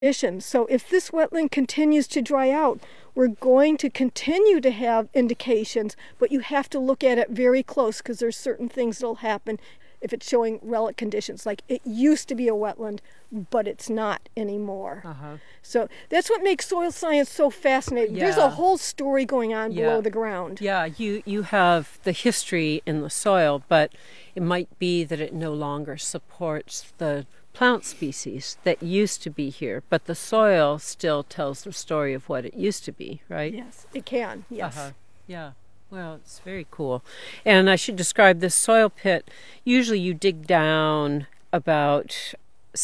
conditions. So if this wetland continues to dry out, we're going to continue to have indications, but you have to look at it very close because there's certain things that'll happen if it's showing relic conditions. Like it used to be a wetland, but it's not anymore. So that's what makes soil science so fascinating. There's a whole story going on below the ground. Yeah, you have the history in the soil, but it might be that it no longer supports the plant species that used to be here, but the soil still tells the story of what it used to be, right? Yes, it can, yes. Yeah. Well, it's very cool. And I should describe this soil pit. Usually you dig down about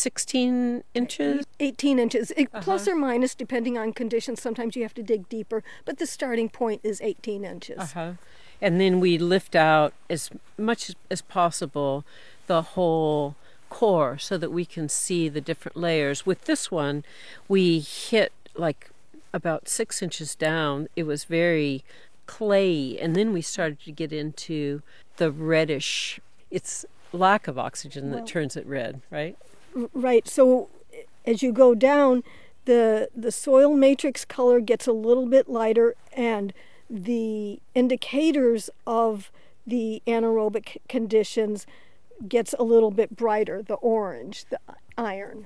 16 inches? 18 inches, plus or minus, depending on conditions. Sometimes you have to dig deeper, but the starting point is 18 inches. And then we lift out as much as possible the whole core so that we can see the different layers. With this one, we hit like about 6 inches down. It was very clay, and then we started to get into the reddish. It's lack of oxygen that turns it red, right? Right. So as you go down, the soil matrix color gets a little bit lighter, and the indicators of the anaerobic conditions gets a little bit brighter, the orange, the iron.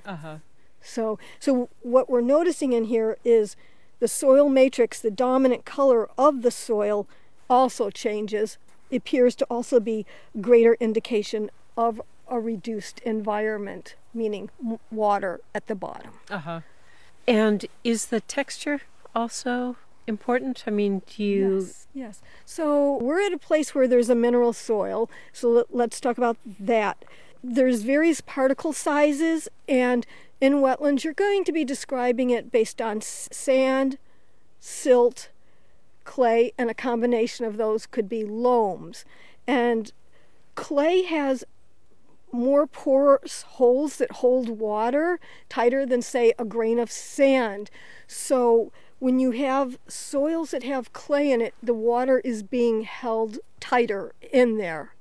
So what we're noticing in here is the soil matrix, the dominant color of the soil, also changes. It appears to also be greater indication of a reduced environment, meaning water at the bottom. And is the texture also important? I mean, do you... Yes. So we're at a place where there's a mineral soil, so let's talk about that. There's various particle sizes, and in wetlands you're going to be describing it based on sand, silt, clay, and a combination of those could be loams. And clay has more porous holes that hold water tighter than, say, a grain of sand. So when you have soils that have clay in it, the water is being held tighter in there.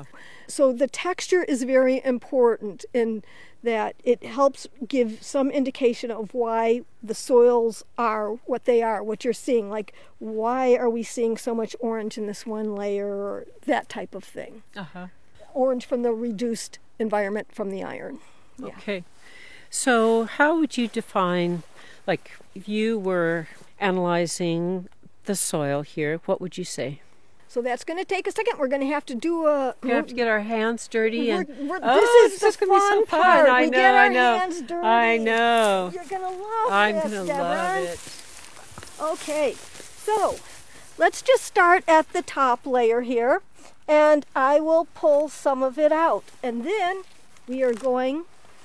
So the texture is very important in that it helps give some indication of why the soils are what they are, what you're seeing. Like, why are we seeing so much orange in this one layer, or that type of thing. Orange from the reduced environment from the iron. Okay. So how would you define, like, if you were analyzing the soil here, what would you say? So that's going to take a second. We're going to have to do a... We have to get our hands dirty. This is the fun part. I we get our know. hands dirty. I know. You're going to love I'm this, going to love it. Okay, so let's just start at the top layer here, and I will pull some of it out. And then we are going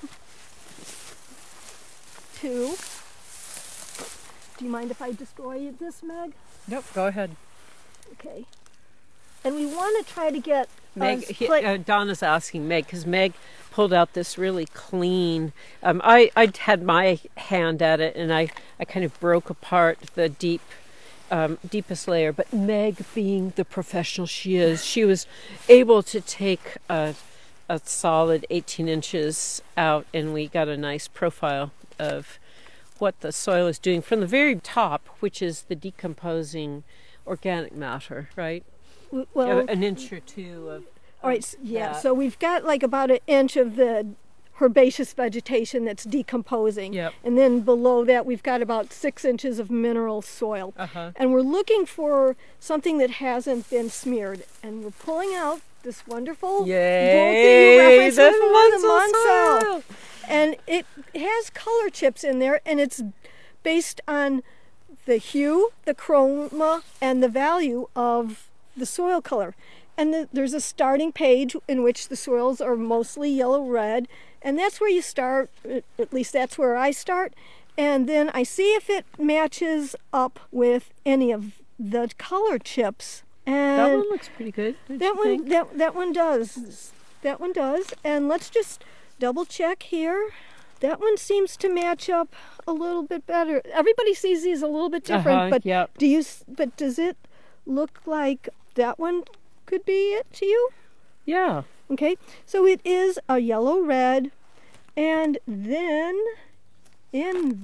to... Do you mind if I destroy this, Meg? Nope, go ahead. Okay. And we want to try to get... Meg, Donna's asking Meg, because Meg pulled out this really clean... I had my hand at it, and I kind of broke apart the deepest layer. But Meg, being the professional she is, she was able to take a solid 18 inches out, and we got a nice profile of what the soil is doing from the very top, which is the decomposing organic matter, right? Well, an inch or two of all right, yeah. that. So we've got like about an inch of the herbaceous vegetation that's decomposing. And then below that we've got about 6 inches of mineral soil. And we're looking for something that hasn't been smeared. And we're pulling out this wonderful reference the Munsell. And it has color chips in there, and it's based on the hue, the chroma, and the value of the soil color. And there's a starting page in which the soils are mostly yellow-red, and that's where you start, at least that's where I start, and then I see if it matches up with any of the color chips. And that one looks pretty good. That one does. That one does. And let's just double check here. That one seems to match up a little bit better. Everybody sees these a little bit different, but does it look like that one could be it to you? Yeah. Okay, so it is a yellow-red, and then in